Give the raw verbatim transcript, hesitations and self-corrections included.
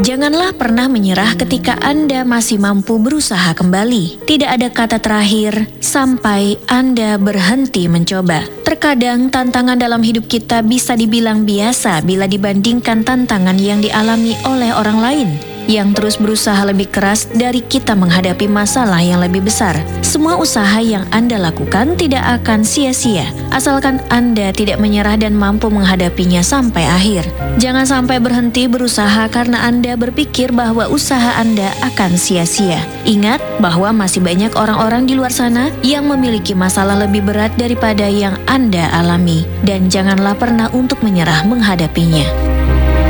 Janganlah pernah menyerah ketika Anda masih mampu berusaha kembali. Tidak ada kata terakhir sampai Anda berhenti mencoba. Terkadang tantangan dalam hidup kita bisa dibilang biasa bila dibandingkan tantangan yang dialami oleh orang lain yang terus berusaha lebih keras dari kita menghadapi masalah yang lebih besar. Semua usaha yang Anda lakukan tidak akan sia-sia, asalkan Anda tidak menyerah dan mampu menghadapinya sampai akhir. Jangan sampai berhenti berusaha karena Anda berpikir bahwa usaha Anda akan sia-sia. Ingat bahwa masih banyak orang-orang di luar sana yang memiliki masalah lebih berat daripada yang Anda alami, dan janganlah pernah untuk menyerah menghadapinya.